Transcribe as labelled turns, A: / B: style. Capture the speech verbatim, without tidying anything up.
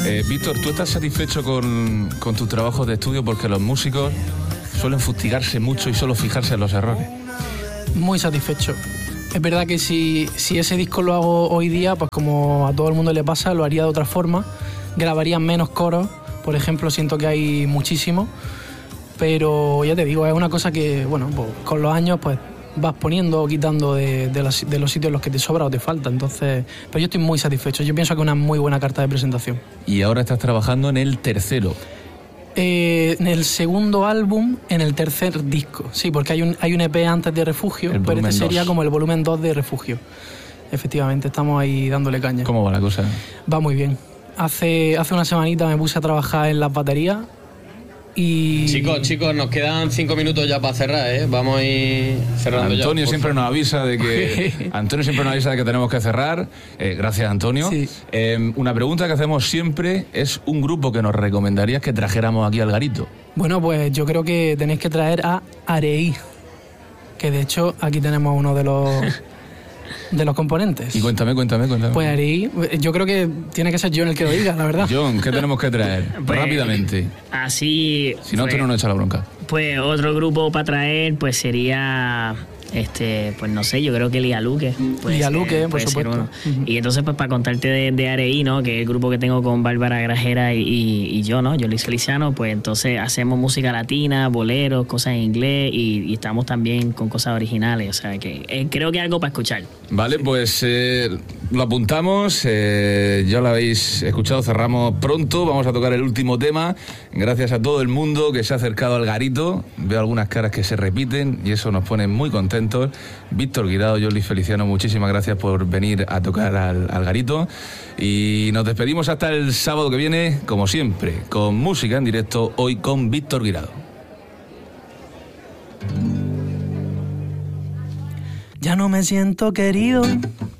A: Eh, Víctor, ¿tú estás satisfecho con, con tus trabajos de estudio? Porque los músicos suelen fustigarse mucho y solo fijarse en los errores.
B: Muy satisfecho. Es verdad que si, si ese disco lo hago hoy día, pues como a todo el mundo le pasa, lo haría de otra forma. Grabaría menos coros, por ejemplo, siento que hay muchísimo. Pero ya te digo, es una cosa que, bueno, pues con los años pues vas poniendo o quitando de, de, las, de los sitios en los que te sobra o te falta. Entonces, pero yo estoy muy satisfecho. Yo pienso que es una muy buena carta de presentación.
A: Y ahora estás trabajando en el tercero.
B: Eh, en el segundo álbum, en el tercer disco. Sí, porque hay un, hay un E P antes de Refugio,
A: El
B: pero este sería
A: dos.
B: como el volumen dos de Refugio. Efectivamente, estamos ahí dándole caña.
A: ¿Cómo va la cosa?
B: Va muy bien. Hace, hace una semanita me puse a trabajar en las baterías y...
C: Chicos, chicos, nos quedan cinco minutos ya para cerrar, ¿eh? Vamos a ir cerrando ya.
A: Antonio
C: por
A: siempre
C: favor.
A: nos avisa de que Antonio siempre nos avisa de que tenemos que cerrar. Eh, gracias, Antonio.
B: Sí.
A: Eh, una pregunta que hacemos siempre es un grupo que nos recomendarías que trajéramos aquí al Garito.
B: Bueno, pues yo creo que tenéis que traer a Areí, que de hecho aquí tenemos uno de los de los componentes.
A: Y cuéntame, cuéntame, cuéntame.
B: Pues Areí, yo creo que tiene que ser John el que lo diga, la verdad.
A: John, ¿qué tenemos que traer?
D: Pues,
A: Rápidamente.
D: Así.
A: Si no,
D: pues,
A: Antonio nos echa la bronca.
D: Pues otro grupo para traer, pues sería. Este, pues no sé, yo creo que Lía Luque. puede
B: Lía
D: ser-
B: Luque, por
D: puede ser
B: supuesto.
D: uno.
B: Ujú.
D: Y entonces, pues para contarte de, de Areí, ¿no? Que es el grupo que tengo con Bárbara Grajera y, y, y yo, ¿no? Yo, Luis Feliciano, pues entonces hacemos música latina, boleros, cosas en inglés y, y estamos también con cosas originales. O sea que eh, creo que algo para escuchar.
A: Vale, pues eh, lo apuntamos. Eh, ya lo habéis escuchado, cerramos pronto. Vamos a tocar el último tema. Gracias a todo el mundo que se ha acercado al Garito. Veo algunas caras que se repiten y eso nos pone muy contentos. Víctor Guirao, yo, Luis Feliciano, muchísimas gracias por venir a tocar al, al Garito. Y nos despedimos hasta el sábado que viene, como siempre, con música en directo, hoy con Víctor Guirao.
B: Ya no me siento querido